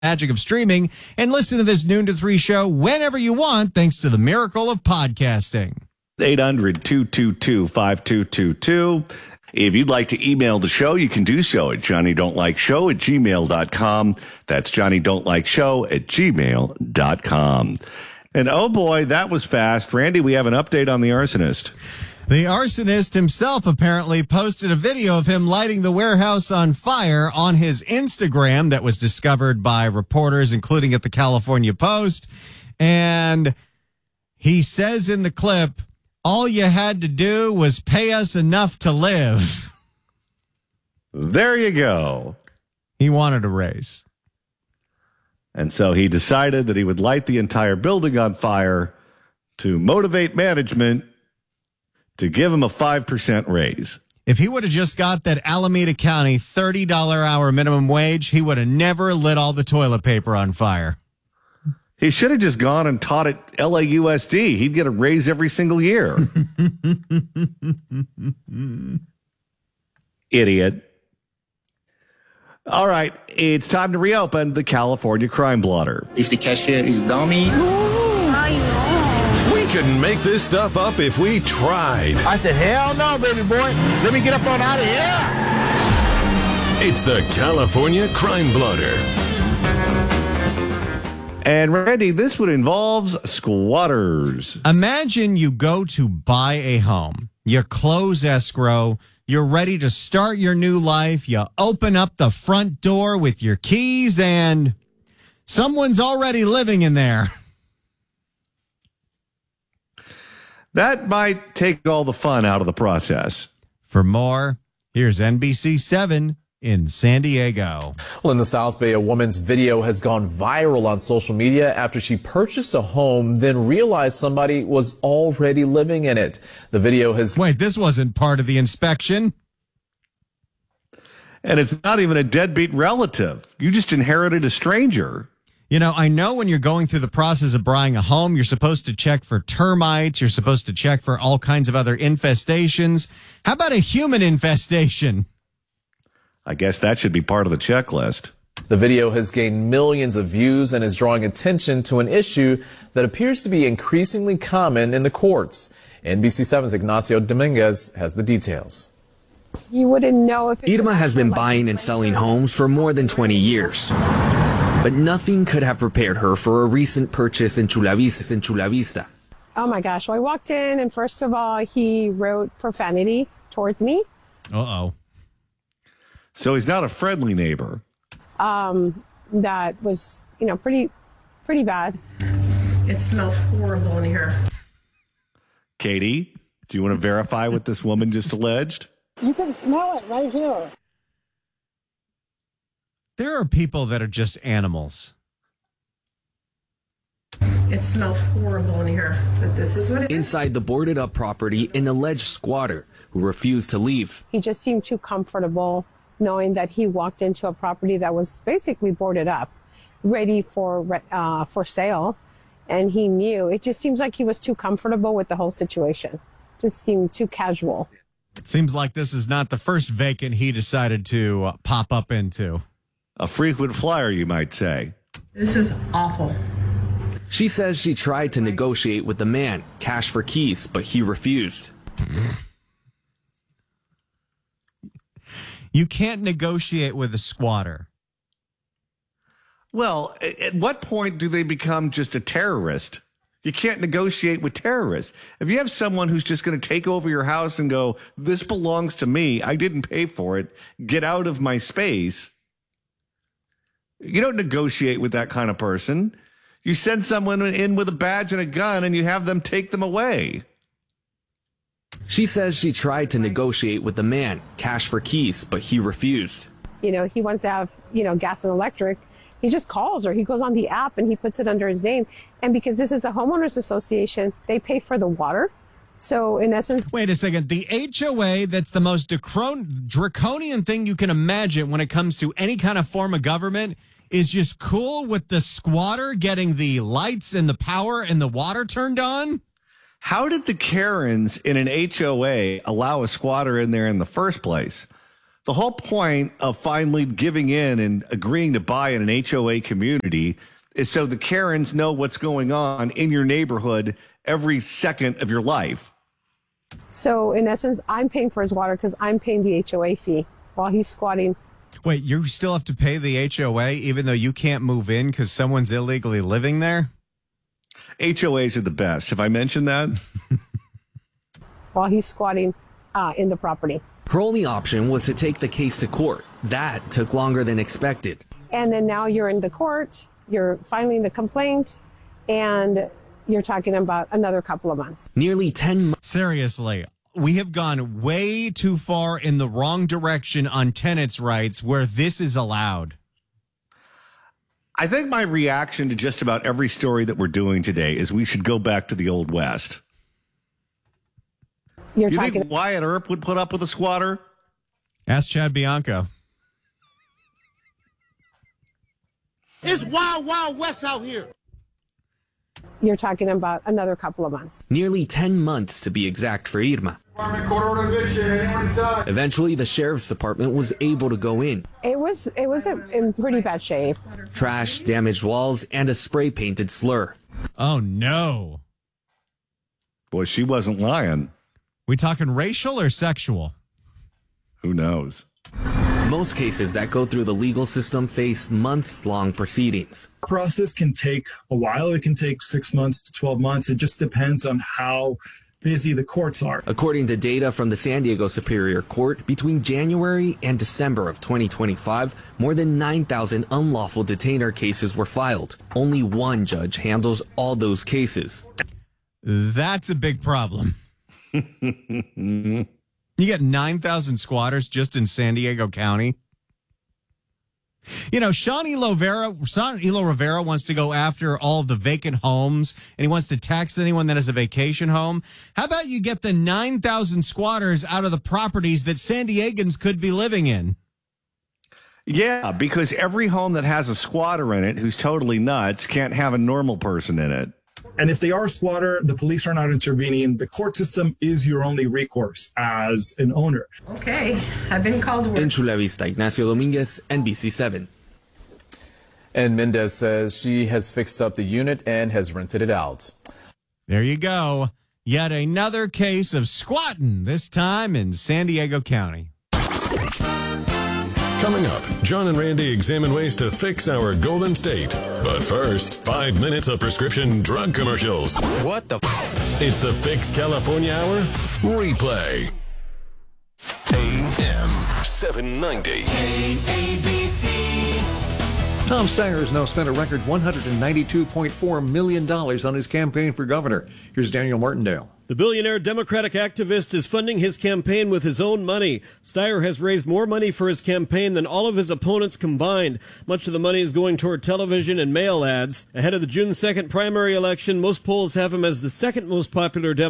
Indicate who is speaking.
Speaker 1: magic of streaming and listen to this noon to 3 show whenever you want, thanks to the miracle of podcasting.
Speaker 2: 800-222-5222. If you'd like to email the show, you can do so at johnnydon'tlikeshow@gmail.com. That's johnnydon'tlikeshow@gmail.com. And oh boy, that was fast. Randy, we have an update on the arsonist.
Speaker 1: The arsonist himself apparently posted a video of him lighting the warehouse on fire on his Instagram that was discovered by reporters, including at the California Post. And he says in the clip, all you had to do was pay us enough to live.
Speaker 2: There you go.
Speaker 1: He wanted a raise.
Speaker 2: And so he decided that he would light the entire building on fire to motivate management to give him a 5% raise.
Speaker 1: If he would have just got that Alameda County $30 hour minimum wage, he would have never lit all the toilet paper on fire.
Speaker 2: He should have just gone and taught at LAUSD. He'd get a raise every single year. Idiot. All right, it's time to reopen the California Crime Blotter.
Speaker 3: If the cashier is dummy.
Speaker 4: We couldn't make this stuff up if we tried.
Speaker 5: I said, hell no, baby boy. Let me get up on out of here.
Speaker 4: It's the California Crime Blotter.
Speaker 2: And Randy, this would involve squatters.
Speaker 1: Imagine you go to buy a home. You close escrow. You're ready to start your new life. You open up the front door with your keys and someone's already living in there.
Speaker 2: That might take all the fun out of the process.
Speaker 1: For more, here's NBC7 in San Diego.
Speaker 6: Well, in the South Bay, a woman's video has gone viral on social media after she purchased a home, then realized somebody was already living in it. The video has...
Speaker 1: Wait, this wasn't part of the inspection?
Speaker 2: And it's not even a deadbeat relative. You just inherited a stranger.
Speaker 1: You know, I know when you're going through the process of buying a home, you're supposed to check for termites. You're supposed to check for all kinds of other infestations. How about a human infestation?
Speaker 2: I guess that should be part of the checklist.
Speaker 6: The video has gained millions of views and is drawing attention to an issue that appears to be increasingly common in the courts. NBC7's Ignacio Dominguez has the details.
Speaker 7: You wouldn't know if...
Speaker 8: Irma has been buying and selling homes for more than 20 years. But nothing could have prepared her for a recent purchase in Chula Vista.
Speaker 7: Oh my gosh. Well, I walked in and first of all, he wrote profanity towards me.
Speaker 1: Uh-oh.
Speaker 2: So he's not a friendly neighbor.
Speaker 7: That was, pretty bad.
Speaker 9: It smells horrible in here.
Speaker 2: Katie, do you want to verify what this woman just alleged?
Speaker 10: You can smell it right here.
Speaker 1: There are people that are just animals.
Speaker 9: It smells horrible in here, but this is what it is.
Speaker 8: Inside the boarded up property, an alleged squatter who refused to leave.
Speaker 7: He just seemed too comfortable knowing that he walked into a property that was basically boarded up, ready for sale. And he knew. It just seems like he was too comfortable with the whole situation. Just seemed too casual.
Speaker 1: It seems like this is not the first vacant he decided to pop up into.
Speaker 2: A frequent flyer, you might say.
Speaker 9: This is awful.
Speaker 8: She says she tried to negotiate with the man, cash for keys, but he refused.
Speaker 1: You can't negotiate with a squatter.
Speaker 2: Well, at what point do they become just a terrorist? You can't negotiate with terrorists. If you have someone who's just going to take over your house and go, this belongs to me, I didn't pay for it, get out of my space. You don't negotiate with that kind of person. You send someone in with a badge and a gun and you have them take them away.
Speaker 8: She says she tried to negotiate with the man, cash for keys, but he refused.
Speaker 7: He wants to have, gas and electric. He just calls or he goes on the app and he puts it under his name. And because this is a homeowners association, they pay for the water. So in essence...
Speaker 1: Wait a second. The HOA, that's the most draconian thing you can imagine when it comes to any kind of form of government, is just cool with the squatter getting the lights and the power and the water turned on?
Speaker 2: How did the Karens in an HOA allow a squatter in there in the first place? The whole point of finally giving in and agreeing to buy in an HOA community is so the Karens know what's going on in your neighborhood every second of your life.
Speaker 7: So in essence, I'm paying for his water because I'm paying the HOA fee while he's squatting.
Speaker 1: Wait, you still have to pay the HOA even though you can't move in because someone's illegally living there?
Speaker 2: HOAs are the best. Have I mentioned that?
Speaker 7: While he's squatting in the property.
Speaker 8: Her only option was to take the case to court. That took longer than expected.
Speaker 7: And then now you're in the court, you're filing the complaint, and you're talking about another couple of months.
Speaker 8: Nearly 10 months.
Speaker 1: Seriously, we have gone way too far in the wrong direction on tenants' rights where this is allowed.
Speaker 2: I think my reaction to just about every story that we're doing today is we should go back to the Old West. You think Wyatt Earp would put up with a squatter?
Speaker 1: Ask Chad Bianco.
Speaker 5: It's wild, wild west out here.
Speaker 7: You're talking about another couple of months.
Speaker 8: Nearly 10 months to be exact for Irma. Eventually, the sheriff's department was able to go in.
Speaker 7: It was in pretty bad shape.
Speaker 8: Trash, damaged walls, and a spray-painted slur.
Speaker 1: Oh, no.
Speaker 2: Boy, she wasn't lying.
Speaker 1: We talking racial or sexual?
Speaker 2: Who knows?
Speaker 8: Most cases that go through the legal system face months-long proceedings.
Speaker 3: The process can take a while. It can take 6 months to 12 months. It just depends on how busy the courts are.
Speaker 8: According to data from the San Diego Superior Court, between January and December of 2025, more than 9,000 unlawful detainer cases were filed. Only one judge handles all those cases.
Speaker 1: That's a big problem. You got 9,000 squatters just in San Diego County. You know, Sean Elo Rivera wants to go after all of the vacant homes, and he wants to tax anyone that has a vacation home. How about you get the 9,000 squatters out of the properties that San Diegans could be living in?
Speaker 2: Yeah, because every home that has a squatter in it who's totally nuts can't have a normal person in it.
Speaker 3: And if they are a squatter, the police are not intervening. The court system is your only recourse as an owner.
Speaker 9: Okay, I've been called to work.
Speaker 8: In Chula Vista, Ignacio Dominguez, NBC7.
Speaker 6: And Mendez says she has fixed up the unit and has rented it out.
Speaker 1: There you go. Yet another case of squatting, this time in San Diego County.
Speaker 4: Coming up, John and Randy examine ways to fix our Golden State. But first, 5 minutes of prescription drug commercials.
Speaker 8: What the
Speaker 4: It's the Fix California Hour replay. AM 790.
Speaker 11: Tom Steyer has now spent a record $192.4 million on his campaign for governor. Here's Daniel Martindale.
Speaker 12: The billionaire Democratic activist is funding his campaign with his own money. Steyer has raised more money for his campaign than all of his opponents combined. Much of the money is going toward television and mail ads. Ahead of the June 2nd primary election, most polls have him as the second most popular Democrat.